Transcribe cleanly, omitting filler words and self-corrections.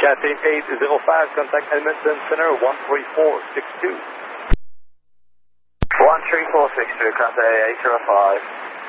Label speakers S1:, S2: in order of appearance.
S1: Cathay 805, contact Edmonton Center 13462.
S2: 13462, Cathay 805.